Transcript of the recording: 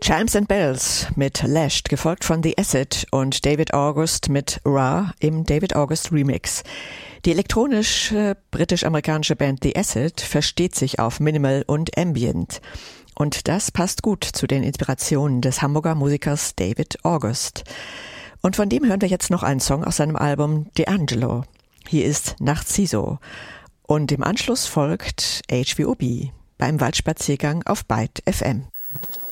Chimes and Bells mit Lashed, gefolgt von The Acid und David August mit Ra im David August Remix. Die elektronisch-britisch-amerikanische Band The Acid versteht sich auf Minimal und Ambient. Und das passt gut zu den Inspirationen des Hamburger Musikers David August. Und von dem hören wir jetzt noch einen Song aus seinem Album D'Angelo. Hier ist Narciso. Und im Anschluss folgt HVOB beim Waldspaziergang auf Byte FM.